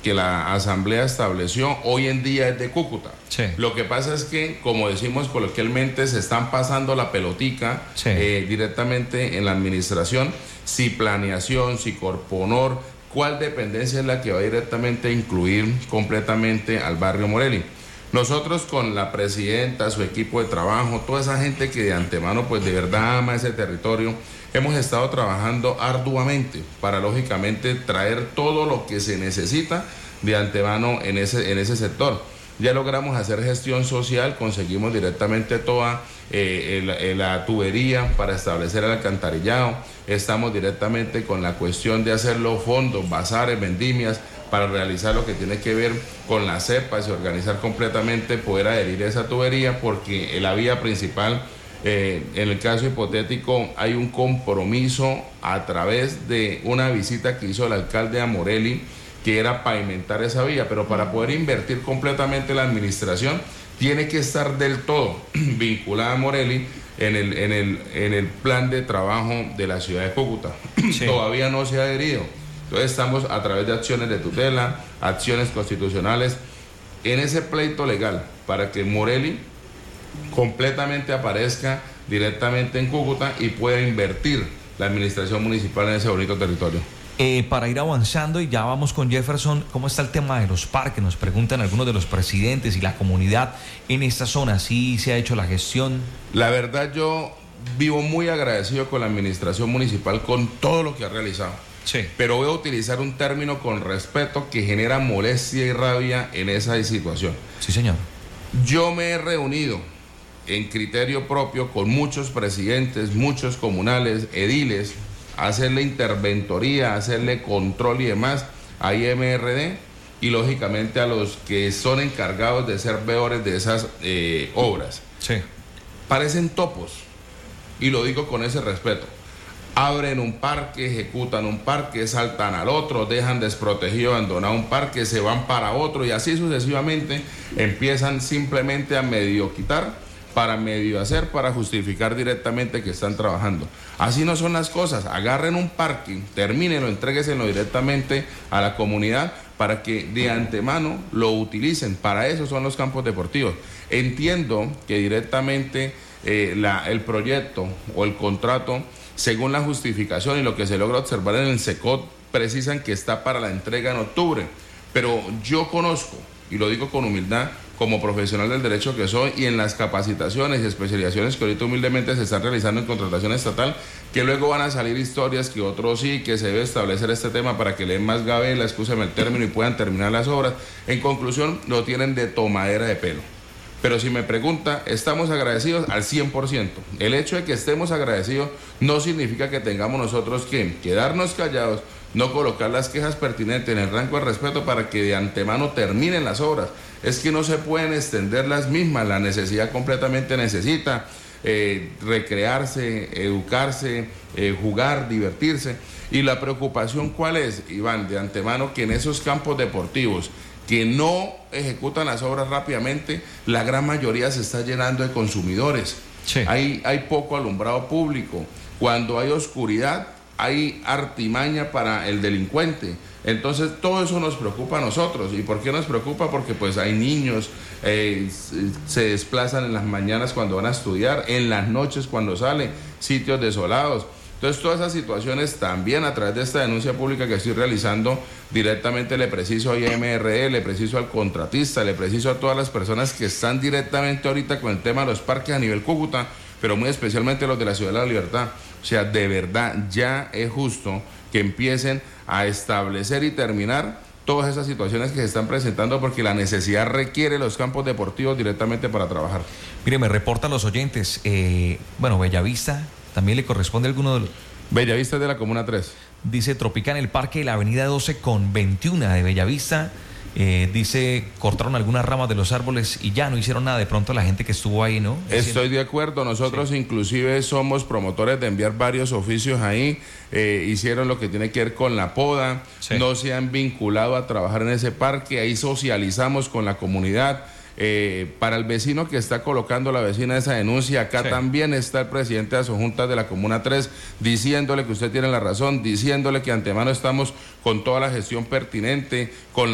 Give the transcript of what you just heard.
que la asamblea estableció hoy en día es de Cúcuta. Sí. Lo que pasa es que, como decimos coloquialmente, se están pasando la pelotica directamente en la administración, si planeación, si Corponor, cuál dependencia es la que va directamente a incluir completamente al barrio Morelli. Nosotros con la presidenta, su equipo de trabajo, toda esa gente que de antemano pues de verdad ama ese territorio, hemos estado trabajando arduamente para lógicamente traer todo lo que se necesita de antemano en ese sector. Ya logramos hacer gestión social, conseguimos directamente toda la tubería para establecer el alcantarillado, estamos directamente con la cuestión de hacer los fondos, bazares, vendimias, para realizar lo que tiene que ver con las cepas y organizar completamente, poder adherir a esa tubería, porque la vía principal, en el caso hipotético, hay un compromiso a través de una visita que hizo el alcalde a Morelli, que era pavimentar esa vía, pero para poder invertir completamente la administración, tiene que estar del todo vinculada a Morelli en el plan de trabajo de la ciudad de Cúcuta. Sí. Todavía no se ha adherido. Entonces estamos a través de acciones de tutela, acciones constitucionales, en ese pleito legal, para que Morelli completamente aparezca directamente en Cúcuta y pueda invertir la administración municipal en ese bonito territorio. Para ir avanzando, y ya vamos con Jefferson, ¿cómo está el tema de los parques? Nos preguntan algunos de los presidentes y la comunidad en esta zona. ¿Sí se ha hecho la gestión? La verdad, yo vivo muy agradecido con la administración municipal con todo lo que ha realizado. Sí. Pero voy a utilizar un término con respeto que genera molestia y rabia en esa situación. Sí, señor. Yo me he reunido en criterio propio con muchos presidentes, muchos comunales, ediles, a hacerle interventoría, a hacerle control y demás a IMRD y lógicamente a los que son encargados de ser veedores de esas obras. Sí. Parecen topos, y lo digo con ese respeto. Abren un parque, ejecutan un parque, saltan al otro, dejan desprotegido, abandonado un parque, se van para otro y así sucesivamente empiezan simplemente a medio quitar, para medio hacer, para justificar directamente que están trabajando. Así no son las cosas. Agarren un parque, termínenlo, entrégueselo directamente a la comunidad para que de antemano lo utilicen. Para eso son los campos deportivos. Entiendo que directamente el proyecto o el contrato, según la justificación y lo que se logra observar en el SECOT, precisan que está para la entrega en octubre. Pero yo conozco, y lo digo con humildad, como profesional del derecho que soy, y en las capacitaciones y especializaciones que ahorita humildemente se están realizando en contratación estatal, que luego van a salir historias que otros sí, que se debe establecer este tema para que le den más gabela, excúsenme el término, y puedan terminar las obras. En conclusión, lo tienen de tomadera de pelo. Pero si me pregunta, estamos agradecidos al 100%. El hecho de que estemos agradecidos no significa que tengamos nosotros que quedarnos callados, no colocar las quejas pertinentes en el rango de respeto para que de antemano terminen las obras. Es que no se pueden extender las mismas, la necesidad completamente necesita recrearse, educarse, jugar, divertirse. Y la preocupación, ¿cuál es, Iván? De antemano, que en esos campos deportivos que no ejecutan las obras rápidamente, la gran mayoría se está llenando de consumidores. Sí. Hay poco alumbrado público. Cuando hay oscuridad, hay artimaña para el delincuente. Entonces todo eso nos preocupa a nosotros. ¿Y por qué nos preocupa? Porque pues hay niños, se desplazan en las mañanas cuando van a estudiar, en las noches cuando salen, sitios desolados. Entonces todas esas situaciones también, a través de esta denuncia pública que estoy realizando, directamente le preciso a IMRD, le preciso al contratista, le preciso a todas las personas que están directamente ahorita con el tema de los parques a nivel Cúcuta, pero muy especialmente los de la Ciudad de la Libertad. O sea, de verdad ya es justo que empiecen a establecer y terminar todas esas situaciones que se están presentando, porque la necesidad requiere los campos deportivos directamente para trabajar. Mire, me reportan los oyentes, Bellavista también le corresponde a alguno de los... Bellavista es de la Comuna 3. Dice Tropicana, el parque de la avenida 12 con 21 de Bellavista. Dice, cortaron algunas ramas de los árboles y ya no hicieron nada. De pronto la gente que estuvo ahí, ¿no? Estoy de acuerdo. Nosotros sí, inclusive somos promotores de enviar varios oficios ahí. Hicieron lo que tiene que ver con la poda. Sí. No se han vinculado a trabajar en ese parque. Ahí socializamos con la comunidad. Para el vecino que está colocando, la vecina, esa denuncia, acá sí, también está el presidente de la Junta de la Comuna 3 diciéndole que usted tiene la razón, diciéndole que antemano estamos con toda la gestión pertinente, con